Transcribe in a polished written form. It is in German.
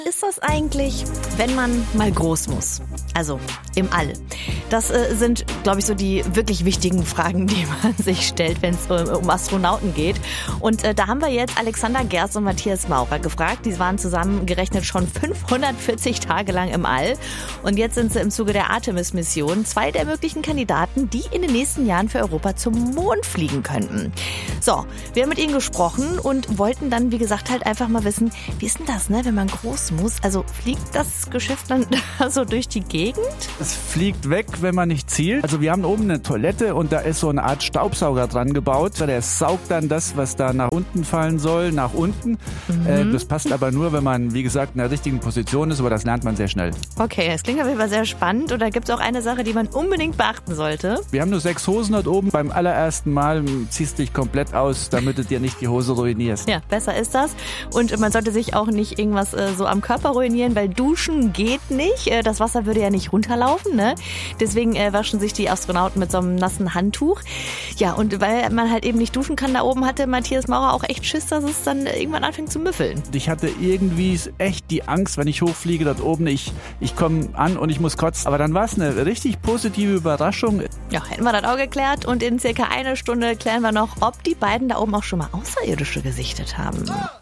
ist das eigentlich, wenn man mal groß muss? Also im All. Das sind, glaube ich, so die wirklich wichtigen Fragen, die man sich stellt, wenn es um Astronauten geht. Und da haben wir jetzt Alexander Gerst und Matthias Maurer gefragt. Die waren zusammengerechnet schon 540 Tage lang im All. Und jetzt sind sie im Zuge der Artemis-Mission 2 der möglichen Kandidaten, die in den nächsten Jahren für Europa zum Mond fliegen könnten. So, wir haben mit ihnen gesprochen und wollten dann, wie gesagt, halt einfach mal wissen, wie ist denn das, ne, wenn man groß muss? Also fliegt das Geschiff dann so durch die Gegend? Es fliegt weg, wenn man nicht zielt. Also wir haben oben eine Toilette und da ist so eine Art Staubsauger dran gebaut. Der saugt dann das, was da nach unten fallen soll, nach unten. Das passt aber nur, wenn man, wie gesagt, in der richtigen Position ist, aber das lernt man sehr schnell. Okay, das klingt auf jeden Fall sehr spannend. Und da gibt es auch eine Sache, die man unbedingt beachten sollte. Wir haben nur 6 Hosen dort oben. Beim allerersten Mal ziehst du dich komplett aus, damit du dir nicht die Hose ruinierst. Ja, besser ist das. Und man sollte sich auch nicht irgendwas so am Körper ruinieren, weil duschen geht nicht. Das Wasser würde ja nicht runterlaufen, ne? Deswegen waschen sich die Astronauten mit so einem nassen Handtuch. Ja, und weil man halt eben nicht duschen kann da oben, hatte Matthias Maurer auch echt Schiss, dass es dann irgendwann anfängt zu müffeln. Ich hatte irgendwie echt die Angst, wenn ich hochfliege dort oben, ich komme an und ich muss kotzen. Aber dann war es eine richtig positive Überraschung. Ja, hätten wir das auch geklärt und in circa 1 Stunde klären wir noch, ob die beiden da oben auch schon mal Außerirdische gesichtet haben.